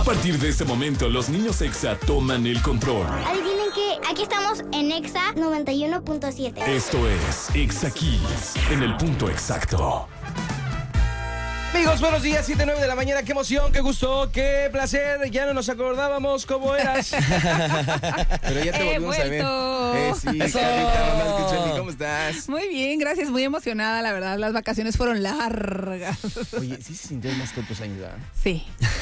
partir de este momento, los niños Exa toman el control. Adivinen que aquí estamos en Exa 91.7. Esto es Exa Kids, en el punto exacto. Amigos, buenos días, 7:09 de la mañana. Qué emoción, qué gusto, qué placer. Ya no nos acordábamos cómo eras. Pero ya te volvimos a ver. Sí, Eso. Carlita, mamá, Cucheli, ¿cómo estás? Muy bien, gracias, muy emocionada, la verdad. Las vacaciones fueron largas. Oye, sí se sintió más que otros años, ¿verdad? Sí.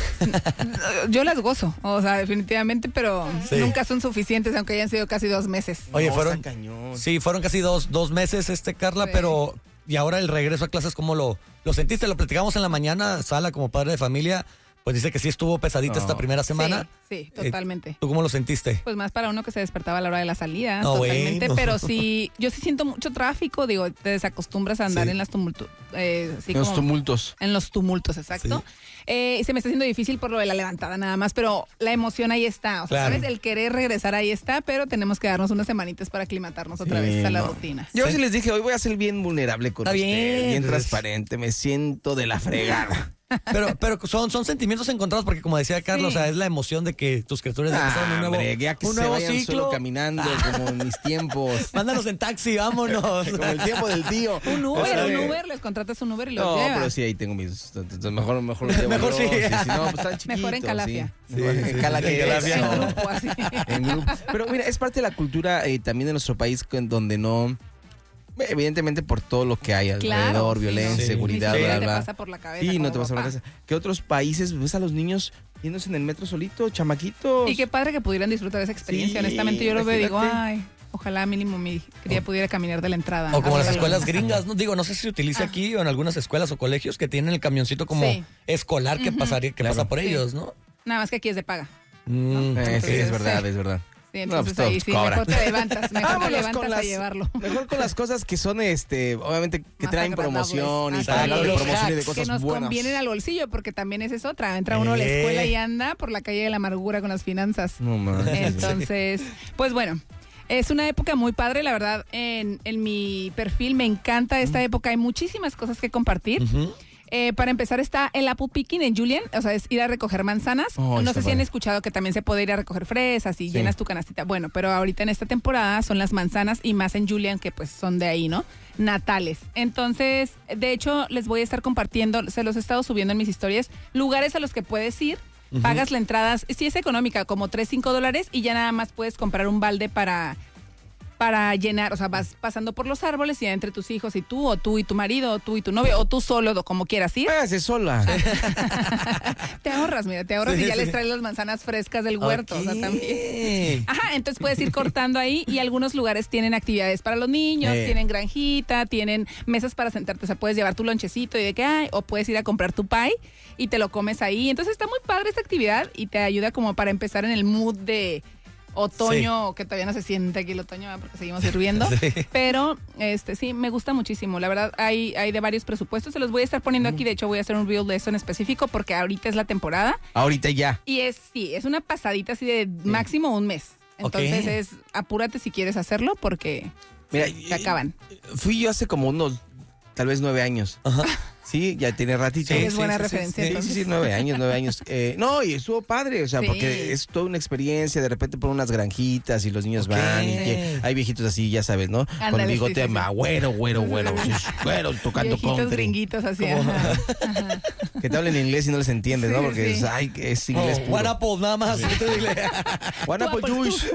Yo las gozo, o sea, definitivamente, pero Sí. nunca son suficientes, aunque hayan sido casi 2 meses. Oye, No, fueron, está cañón. sí, fueron casi dos meses, Carla, Sí. pero y ahora el regreso a clases, ¿cómo lo sentiste? Lo platicamos en la mañana, Sala, como padre de familia, pues dice que sí estuvo pesadita esta primera semana. Sí, totalmente. ¿Tú cómo lo sentiste? Pues más para uno que se despertaba a la hora de la salida, No, totalmente. bueno. Pero sí, yo sí siento mucho tráfico, digo, te desacostumbras a andar Sí. en las tumultos. Los tumultos. En los tumultos, exacto. Y se me está haciendo difícil por lo de la levantada nada más, pero la emoción ahí está. O sea, Claro. ¿sabes? El querer regresar ahí está, pero tenemos que darnos unas semanitas para aclimatarnos otra Sí, vez a la no. rutina. Yo Sí. sí les dije, hoy voy a ser bien vulnerable con Está usted, bien bien. transparente, me siento de la fregada. Pero son sentimientos encontrados porque, como decía Carlos, Sí. o sea, es la emoción de que tus criaturas ya empezaron un nuevo, Hombre, ya que un se nuevo vayan ciclo. solo caminando, como en mis tiempos. Mándanos en taxi, vámonos. Como el tiempo del tío. Un O sea, Uber, les contratas un Uber y los No, llevas. pero sí, ahí tengo mis... Entonces, mejor los llevo Mejor yo, sí. Si no, pues están chiquitos. Mejor en Calafia. Sí. En Calafia. En grupo, así. En grupo. Pero mira, es parte de la cultura también de nuestro país donde no... Evidentemente por todo lo que hay alrededor, Claro, sí, violencia, no. seguridad, Ni siquiera bla, te bla. pasa por la cabeza. Sí, no como te pasa por la papá. cabeza. ¿Qué otros países ves a los niños yéndose en el metro solito, chamaquitos? Y qué padre que pudieran disfrutar esa experiencia. Sí, Honestamente, yo lo veo y digo, imagínate. ay, ojalá mínimo mi cría pudiera caminar de la entrada. O como las hasta escuelas la- gringas, no digo, no sé si se utiliza Ah. aquí o en algunas escuelas o colegios que tienen el camioncito como Sí. escolar que pasaría, que Claro. pasa por Sí. ellos, ¿no? Nada más que aquí es de paga. Mm, Sí, Entonces, es verdad, sí. es verdad. Sí, No, entonces pues, ahí todos sí, cobran. mejor te levantas, mejor te Vámonos levantas con a las- llevarlo. Mejor con las cosas que son, obviamente, que Más traen agradables. promoción y Así para hablar de es. promoción y de Que cosas Que nos buenas. convienen al bolsillo, porque también esa es otra. Entra uno a la escuela y anda por la calle de la amargura con las finanzas. No manches. Entonces, pues bueno, es una época muy padre, la verdad. En mi perfil me encanta esta época. Hay muchísimas cosas que compartir. ujú. Para empezar está el apple picking en Julian, o sea, es ir a recoger manzanas. Oh, no está sé si han padre. escuchado que también se puede ir a recoger fresas y Sí. llenas tu canastita. Bueno, pero ahorita en esta temporada son las manzanas y más en Julian, que pues son de ahí, ¿no? Natales. Entonces, de hecho, les voy a estar compartiendo, se los he estado subiendo en mis historias, lugares a los que puedes ir. Pagas la entrada, sí es económica, como $3-5 y ya nada más puedes comprar un balde para llenar, o sea, vas pasando por los árboles y entre tus hijos y tú, o tú y tu marido, o tú y tu novio, o tú solo, o como quieras ir. Hágase sola. Te ahorras, mira, te ahorras Sí, y ya sí. les traes las manzanas frescas del huerto, o sea, también. Ajá, entonces puedes ir cortando ahí y algunos lugares tienen actividades para los niños, tienen granjita, tienen mesas para sentarte, o sea, puedes llevar tu lonchecito y de que hay, o puedes ir a comprar tu pie y te lo comes ahí. Entonces está muy padre esta actividad y te ayuda como para empezar en el mood de otoño, que todavía no se siente aquí el otoño, ¿verdad? Porque seguimos hirviendo, Sí. pero sí, me gusta muchísimo, la verdad hay de varios presupuestos, se los voy a estar poniendo aquí, de hecho voy a hacer un reel de eso en específico porque ahorita es la temporada Ahorita ya. y es una pasadita así de máximo un mes, entonces Ok. es apúrate si quieres hacerlo porque Mira, se acaban. Fui yo hace como unos, tal vez 9 años. Ajá. Sí, ya tiene ratito. Sí, es buena referencia, Sí, entonces. sí, 9 años, 9 años. No, y estuvo padre, o sea, Sí. porque es toda una experiencia, de repente por unas granjitas y los niños Ok. van y que hay viejitos así, ya sabes, ¿no? Con Ándale, el bigote sí, sí, sí. güero, tocando Viejitos country. gringuitos así, Como- ajá. Que te hablen inglés y no les entiendes, ¿no? Sí, Porque sí. es inglés Oh, puro. one apple, nada más. One apple Apple juice.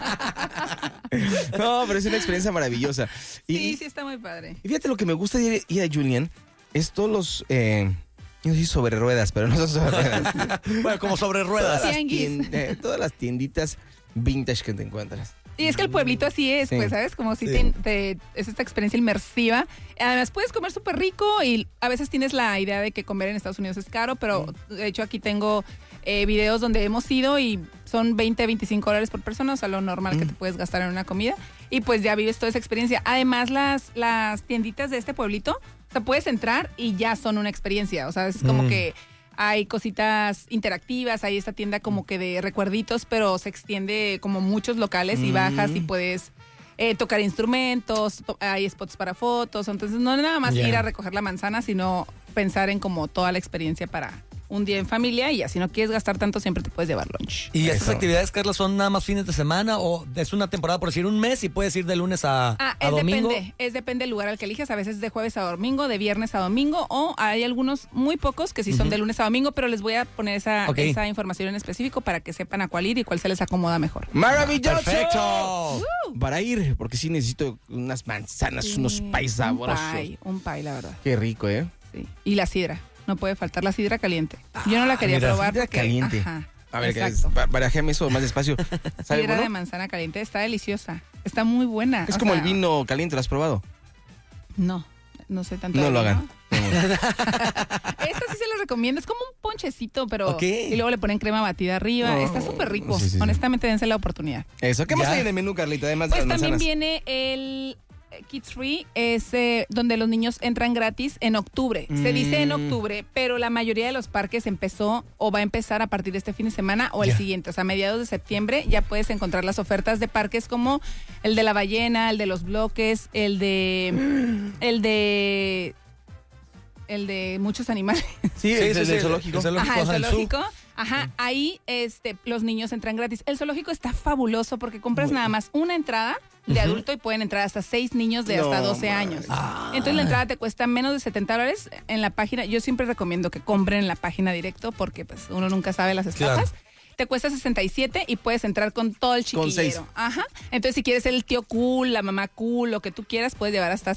No, pero es una experiencia maravillosa. Sí, está muy padre. Y fíjate lo que me gusta de ir a Julian es todos los... yo sí sobre ruedas, pero no son sobre ruedas. Bueno, como sobre ruedas. Tianguis. Todas las tienditas vintage que te encuentras. Y es que el pueblito así es, Sí. pues, ¿sabes? Como si Sí. es esta experiencia inmersiva. Además, puedes comer súper rico y a veces tienes la idea de que comer en Estados Unidos es caro, pero de hecho aquí tengo videos donde hemos ido y son $20-25 por persona, o sea, lo normal que te puedes gastar en una comida. Y pues ya vives toda esa experiencia. Además, las tienditas de este pueblito, o sea, puedes entrar y ya son una experiencia. O sea, es como que hay cositas interactivas, hay esta tienda como que de recuerditos, pero se extiende como muchos locales y bajas y puedes tocar instrumentos, hay spots para fotos, entonces no nada más Ya. ir a recoger la manzana, sino pensar en como toda la experiencia para un día en familia y así no quieres gastar tanto, siempre te puedes llevar lunch. ¿Y estas actividades, Carla, son nada más fines de semana o es una temporada, por decir, un mes y puedes ir de lunes a domingo? Depende del lugar al que elijas, a veces de jueves a domingo, de viernes a domingo, o hay algunos muy pocos que sí son de lunes a domingo, pero les voy a poner esa información en específico para que sepan a cuál ir y cuál se les acomoda mejor. ¡Maravilloso! ¡Perfecto! Para ir, porque sí necesito unas manzanas, unos pais sabrosos. Un pay, la verdad. Qué rico, ¿eh? Sí. Y la sidra. No puede faltar la sidra caliente. Yo no la quería probar. Sidra porque, caliente. Ajá, a ver, barajéame eso más despacio. ¿Sabe sidra bueno? de manzana caliente está deliciosa. Está muy buena. Es como el vino caliente, ¿lo has probado? No sé tanto. No lo hagan. Esta sí se la recomiendo. Es como un ponchecito, pero... Y luego le ponen crema batida arriba. Está súper rico. Sí. Honestamente, dense la oportunidad. Eso. ¿Qué más hay en el menú, Carlita? Además de las también manzanas. viene el Kids Free, es donde los niños entran gratis en octubre. Se dice en octubre, pero la mayoría de los parques empezó o va a empezar a partir de este fin de semana o el siguiente. O sea, a mediados de septiembre ya puedes encontrar las ofertas de parques como el de la ballena, el de los bloques, el de muchos animales. Sí, el zoológico. El zoológico. Ajá, ahí los niños entran gratis. El zoológico está fabuloso porque compras nada más una entrada de adulto y pueden entrar hasta 6 niños de hasta 12 años. Entonces la entrada te cuesta menos de $70 en la página. Yo siempre recomiendo que compren en la página directo porque pues uno nunca sabe las estafas. Te cuesta $67 y puedes entrar con todo el chiquillero. Ajá. Entonces, si quieres ser el tío cool, la mamá cool, lo que tú quieras, puedes llevar hasta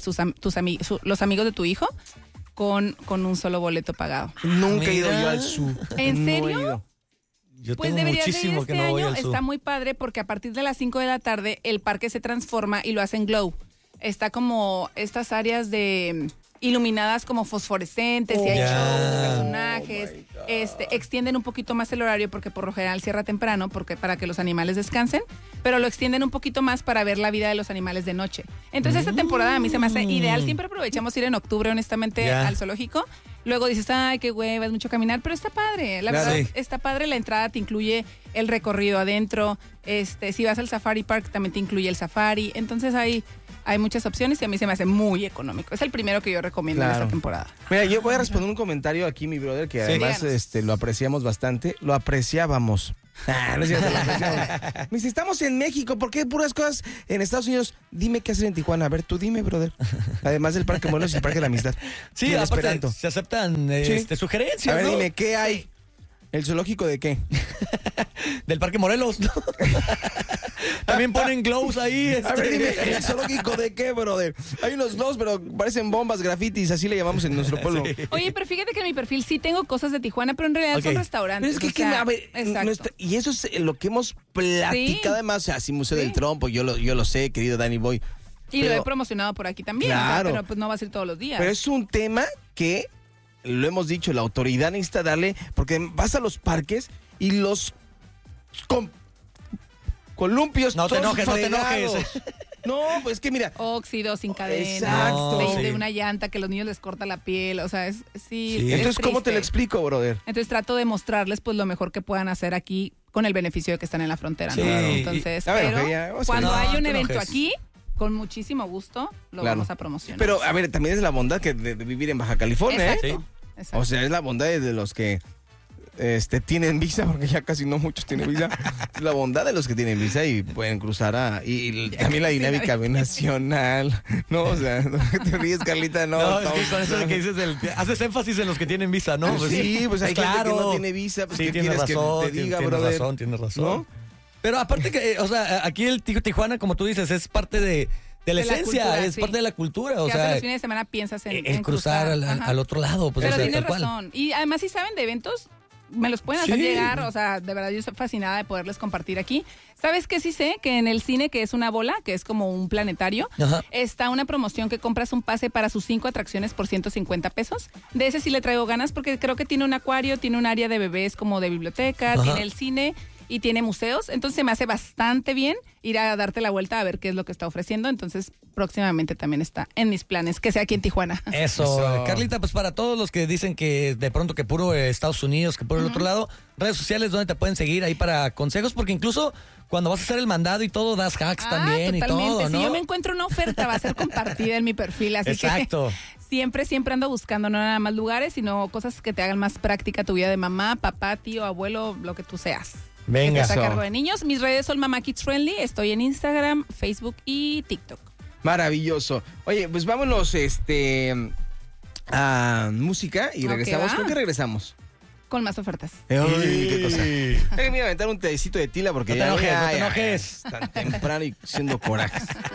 los amigos de tu hijo con un solo boleto pagado. Nunca he ido yo al zoo. ¿En serio? No he ido. Yo pues tengo deberías muchísimo de ir que no voy año. al zoo. Está muy padre porque a partir de las 5 de la tarde el parque se transforma y lo hacen glow. Está como estas áreas de iluminadas como fosforescentes y hay shows, personajes. Extienden un poquito más el horario porque por lo general cierra temprano para que los animales descansen, pero lo extienden un poquito más para ver la vida de los animales de noche. Entonces esta temporada a mí se me hace ideal. Siempre aprovechamos ir en octubre, honestamente, al zoológico. Luego dices, ay, qué hueva, es mucho caminar, pero está padre. La verdad, está padre. La entrada te incluye el recorrido adentro. Si vas al Safari Park, también te incluye el safari. Entonces hay muchas opciones y a mí se me hace muy económico. Es el primero que yo recomiendo en esta temporada. Mira, yo voy a responder un comentario aquí, mi brother, que además lo apreciamos bastante. Lo apreciábamos. No es cierto, lo apreciamos. Me dice, estamos en México, ¿por qué puras cosas en Estados Unidos? Dime qué hacer en Tijuana. A ver, tú dime, brother. Además del Parque Morelos y el Parque de la Amistad. Sí, aparte se aceptan sugerencias, A ver, ¿no? dime, ¿qué hay? ¿El zoológico de qué? Del Parque Morelos, ¿no? También ponen glows ahí. A ver, dime, ¿el zoológico de qué, brother? Hay unos glows, pero parecen bombas, grafitis, así le llamamos en nuestro pueblo. Sí. Oye, pero fíjate que en mi perfil sí tengo cosas de Tijuana, pero en realidad son restaurantes. Pero es que, a ver, y eso es lo que hemos platicado además, así Museo del Trompo, yo lo sé, querido Danny Boy. Y lo he promocionado por aquí también, pero pues no va a ser todos los días. Pero es un tema que, lo hemos dicho, la autoridad necesita darle, porque vas a los parques y los columpios no te enojes. No, pues que mira. Óxido sin cadena. Exacto. De una llanta que a los niños les corta la piel. O sea, sí. Entonces, ¿cómo te lo explico, brother? Entonces trato de mostrarles pues lo mejor que puedan hacer aquí con el beneficio de que están en la frontera, ¿no? Entonces, cuando hay un evento aquí, con muchísimo gusto lo vamos a promocionar. Pero, a ver, también es la bondad de vivir en Baja California, Exacto. O sea, es la bondad de los que tienen visa, porque ya casi no muchos tienen visa. La bondad de los que tienen visa y pueden cruzar y también la dinámica nacional. No, o sea, no te ríes, Carlita, no. Es que con eso de que dices, haces énfasis en los que tienen visa, ¿no? Pues sí, pues hay gente que no tiene visa, pues ¿qué quieres que te diga, brother? Tienes razón. ¿No? Pero aparte que, o sea, aquí el Tijuana, como tú dices, es parte de la esencia, cultura, es parte de la cultura. O sea, hace los fines de semana piensas en cruzar al otro lado. Pues, pero tienes razón. Y además, si saben de eventos, me los pueden hacer llegar. O sea, de verdad, yo estoy fascinada de poderles compartir aquí. ¿Sabes qué? Sí sé que en el cine, que es una bola, que es como un planetario, está una promoción que compras un pase para sus 5 atracciones por $150. De ese sí le traigo ganas porque creo que tiene un acuario, tiene un área de bebés como de biblioteca, tiene el cine y tiene museos. Entonces se me hace bastante bien ir a darte la vuelta a ver qué es lo que está ofreciendo. Entonces próximamente también está en mis planes, que sea aquí en Tijuana. Eso. Carlita, pues para todos los que dicen que de pronto que puro Estados Unidos, que puro el otro lado, redes sociales donde te pueden seguir ahí para consejos, porque incluso cuando vas a hacer el mandado y todo, das hacks también totalmente. Y todo, ¿no? Si yo me encuentro una oferta, va a ser compartida en mi perfil, así Exacto. que siempre ando buscando, no nada más lugares, sino cosas que te hagan más práctica tu vida de mamá, papá, tío, abuelo, lo que tú seas. Venga. Que estés a cargo de niños. Mis redes son Mamá Kids Friendly. Estoy en Instagram, Facebook y TikTok. Maravilloso. Oye, pues vámonos a música y regresamos. ¿Con qué regresamos? Con más ofertas. Ay, qué cosa. Me voy a aventar un tecito de tila porque no te enojes. tan temprano y siendo corajes.